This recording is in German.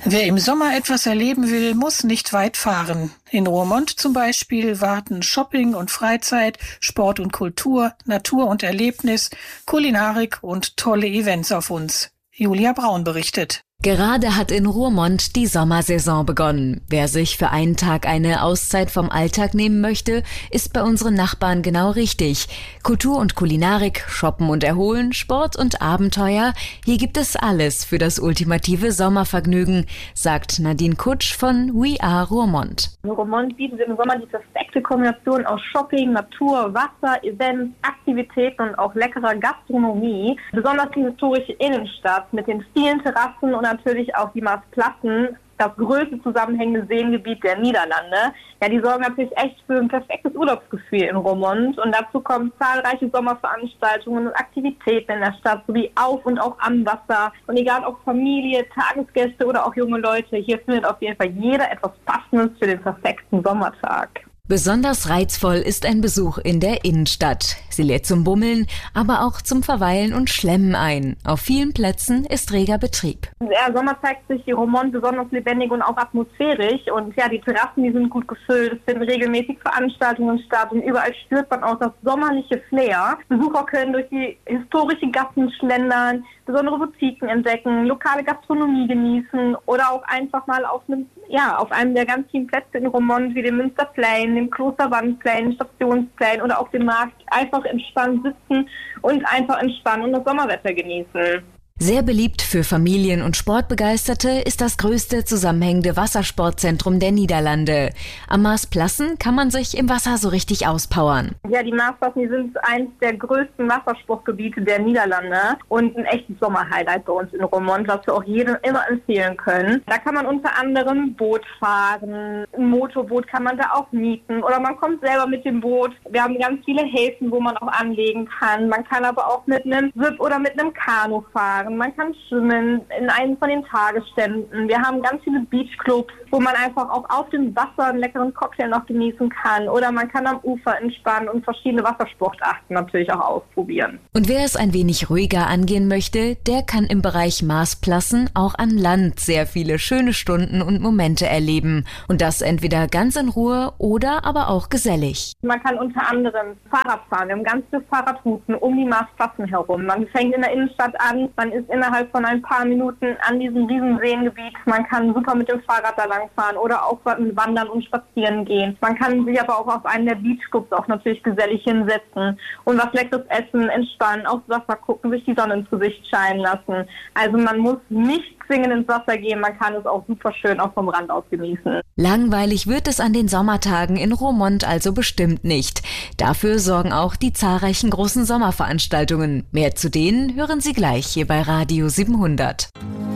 Wer im Sommer etwas erleben will, muss nicht weit fahren. In Roermond zum Beispiel warten Shopping und Freizeit, Sport und Kultur, Natur und Erlebnis, Kulinarik und tolle Events auf uns. Julia Braun berichtet. Gerade hat in Roermond die Sommersaison begonnen. Wer sich für einen Tag eine Auszeit vom Alltag nehmen möchte, ist bei unseren Nachbarn genau richtig. Kultur und Kulinarik, Shoppen und Erholen, Sport und Abenteuer. Hier gibt es alles für das ultimative Sommervergnügen, sagt Nadine Kutsch von We Are Roermond. Roermond bietet im Sommer die perfekte Kombination aus Shopping, Natur, Wasser, Events, Aktivitäten und auch leckerer Gastronomie. Besonders die historische Innenstadt mit den vielen Terrassen und natürlich auch die Maasplassen, das größte zusammenhängende Seengebiet der Niederlande. Ja, die sorgen natürlich echt für ein perfektes Urlaubsgefühl in Roermond. Und dazu kommen zahlreiche Sommerveranstaltungen und Aktivitäten in der Stadt, sowie auf und auch am Wasser. Und egal ob Familie, Tagesgäste oder auch junge Leute, hier findet auf jeden Fall jeder etwas Passendes für den perfekten Sommertag. Besonders reizvoll ist ein Besuch in der Innenstadt. Sie lädt zum Bummeln, aber auch zum Verweilen und Schlemmen ein. Auf vielen Plätzen ist reger Betrieb. Der Sommer zeigt sich in Roermond besonders lebendig und auch atmosphärisch. Und ja, die Terrassen, die sind gut gefüllt. Es finden regelmäßig Veranstaltungen statt und überall spürt man auch das sommerliche Flair. Besucher können durch die historischen Gassen schlendern, besondere Boutiquen entdecken, lokale Gastronomie genießen oder auch einfach mal auf einem der ganz vielen Plätze in Roermond wie dem Münsterplein, dem Klosterwandplein, Stationsplein oder auch dem Markt einfach entspannt sitzen und einfach entspannen und das Sommerwetter genießen. Sehr beliebt für Familien- und Sportbegeisterte ist das größte zusammenhängende Wassersportzentrum der Niederlande. Am Maasplassen kann man sich im Wasser so richtig auspowern. Ja, die Maasplassen, die sind eines der größten Wassersportgebiete der Niederlande und ein echtes Sommerhighlight bei uns in Roermond, was wir auch jedem immer empfehlen können. Da kann man unter anderem Boot fahren, ein Motorboot kann man da auch mieten oder man kommt selber mit dem Boot. Wir haben ganz viele Häfen, wo man auch anlegen kann. Man kann aber auch mit einem SUP oder mit einem Kanu fahren. Man kann schwimmen in einem von den Tagesständen. Wir haben ganz viele Beachclubs, wo man einfach auch auf dem Wasser einen leckeren Cocktail noch genießen kann. Oder man kann am Ufer entspannen und verschiedene Wassersportarten natürlich auch ausprobieren. Und wer es ein wenig ruhiger angehen möchte, der kann im Bereich Maasplassen auch an Land sehr viele schöne Stunden und Momente erleben. Und das entweder ganz in Ruhe oder aber auch gesellig. Man kann unter anderem Fahrrad fahren. Wir haben ganz viele Fahrradrouten um die Maasplassen herum. Man fängt in der Innenstadt an, man ist innerhalb von ein paar Minuten an diesem riesen Seengebiet. Man kann super mit dem Fahrrad da langfahren oder auch wandern und spazieren gehen. Man kann sich aber auch auf einen der Beachclubs auch natürlich gesellig hinsetzen und was Leckeres essen, entspannen, aufs Wasser gucken, sich die Sonne ins Gesicht scheinen lassen. Also man muss nicht zwingend ins Wasser gehen, man kann es auch super schön auch vom Rand aus genießen. Langweilig wird es an den Sommertagen in Roermond also bestimmt nicht. Dafür sorgen auch die zahlreichen großen Sommerveranstaltungen. Mehr zu denen hören Sie gleich hier bei Radio 700.